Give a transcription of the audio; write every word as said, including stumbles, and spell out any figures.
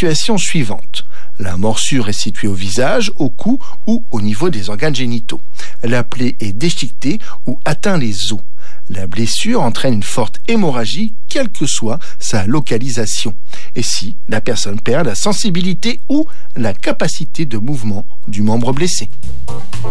situation suivante. La morsure est située au visage, au cou ou au niveau des organes génitaux. La plaie est déchiquetée ou atteint les os. La blessure entraîne une forte hémorragie, quelle que soit sa localisation. Et si la personne perd la sensibilité ou la capacité de mouvement du membre blessé.